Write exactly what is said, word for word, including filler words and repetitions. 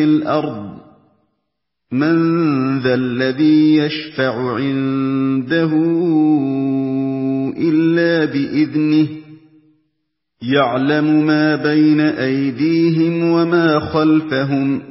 الْأَرْضِ مَن ذَا الَّذِي يَشْفَعُ عِندَهُ إِلَّا بِإِذْنِهِ يَعْلَمُ مَا بَيْنَ أَيْدِيهِمْ وَمَا خَلْفَهُمْ